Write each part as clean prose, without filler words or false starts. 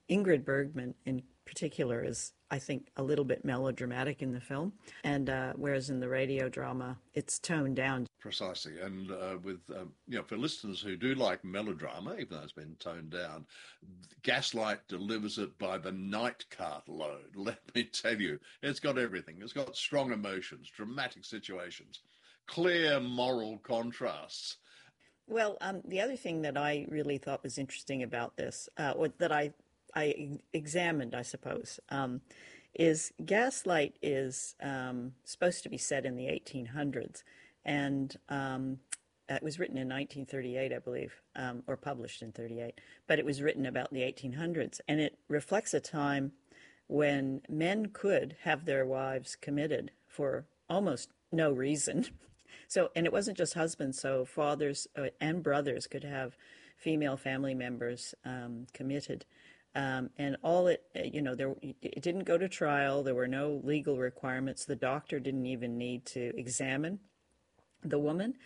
Ingrid Bergman in particular is, I think, a little bit melodramatic in the film, and whereas in the radio drama, it's toned down. Precisely, and for listeners who do like melodrama, even though it's been toned down, Gaslight delivers it by the night cart load. Let me tell you, it's got everything. It's got strong emotions, dramatic situations, clear moral contrasts. Well, the other thing that I really thought was interesting about this, or that I examined, I suppose, is Gaslight is supposed to be set in the 1800s, and it was written in 1938, I believe, or published in 38, but it was written about the 1800s, and it reflects a time when men could have their wives committed for almost no reason. So, and it wasn't just husbands, so fathers and brothers could have female family members committed. And all it, it didn't go to trial. There were no legal requirements. The doctor didn't even need to examine the woman.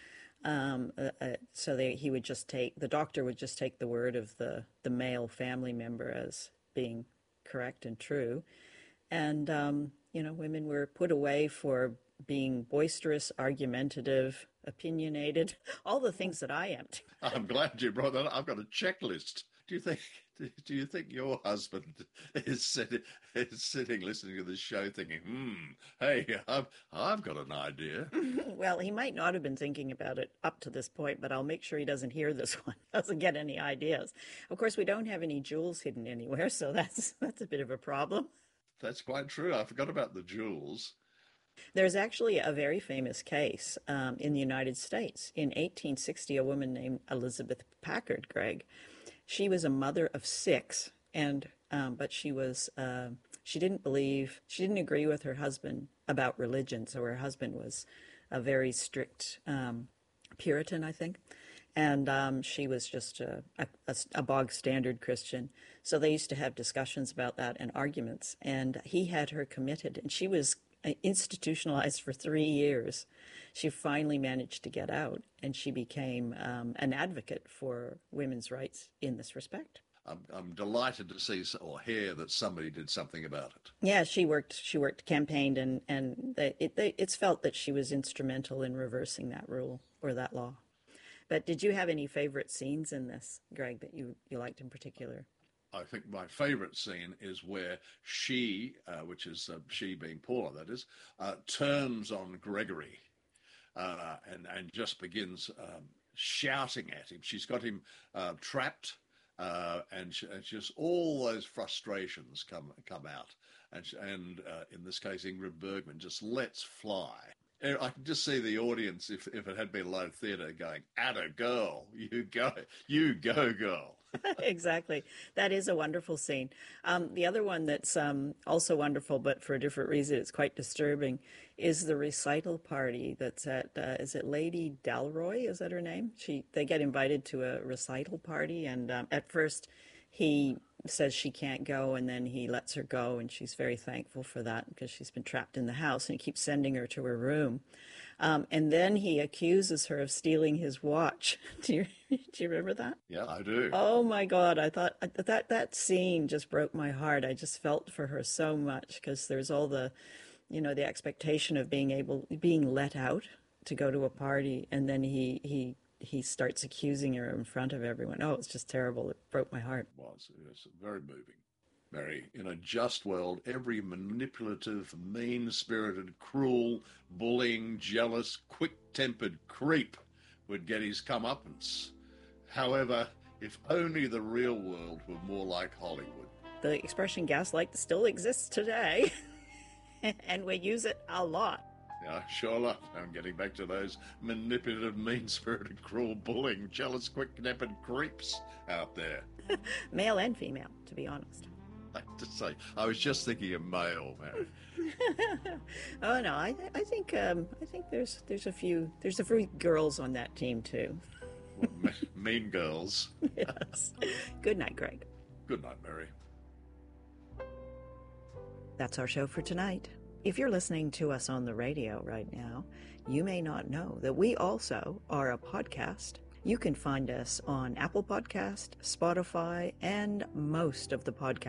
The doctor would just take the word of the male family member as being correct and true. And, women were put away for being boisterous, argumentative, opinionated, all the things that I am. I'm glad you brought that up. I've got a checklist. Do you think your husband is sitting listening to this show thinking, hey, I've got an idea? Well, he might not have been thinking about it up to this point, but I'll make sure he doesn't hear this one, doesn't get any ideas. Of course, we don't have any jewels hidden anywhere, so that's a bit of a problem. That's quite true. I forgot about the jewels. There's actually a very famous case in the United States. In 1860, a woman named Elizabeth Packard, Greg, she was a mother of 6, and but she didn't agree with her husband about religion. So her husband was a very strict Puritan, I think, and she was just a bog standard Christian. So they used to have discussions about that and arguments, and he had her committed, and she was institutionalized for 3 years. She finally managed to get out, and she became an advocate for women's rights in this respect. I'm delighted to see or hear that somebody did something about it. Yeah, she worked, campaigned, and it's felt that she was instrumental in reversing that rule or that law. But did you have any favorite scenes in this, Greg, that you liked in particular? I think my favourite scene is where she, which is she being Paula, that is, turns on Gregory and just begins shouting at him. She's got him trapped, and just all those frustrations come out. And in this case, Ingrid Bergman just lets fly. I can just see the audience, if it had been a live theatre, going, "Atta girl, you go, girl." Exactly. That is a wonderful scene. The other one that's also wonderful, but for a different reason, it's quite disturbing, is the recital party that's at, is it Lady Dalroy? Is that her name? They get invited to a recital party, and at first he says she can't go, and then he lets her go, and she's very thankful for that because she's been trapped in the house, and he keeps sending her to her room. And then he accuses her of stealing his watch. Do you remember that? Yeah, I do. Oh my God, I thought that scene just broke my heart. I just felt for her so much because there's all the expectation of being let out to go to a party, and then he starts accusing her in front of everyone. Oh, it's just terrible. It broke my heart. It was very moving. Mary, in a just world, every manipulative, mean-spirited, cruel, bullying, jealous, quick-tempered creep would get his comeuppance. However, if only the real world were more like Hollywood. The expression gaslight still exists today, and we use it a lot. Yeah, sure love. I'm getting back to those manipulative, mean-spirited, cruel, bullying, jealous, quick-tempered creeps out there. Male and female, to be honest. I have to say, I was just thinking of male, Mary. Oh no, I think there's a few girls on that team too. Well, mean girls. Yes. Good night, Greg. Good night, Mary. That's our show for tonight. If you're listening to us on the radio right now, you may not know that we also are a podcast. You can find us on Apple Podcast, Spotify, and most of the podcast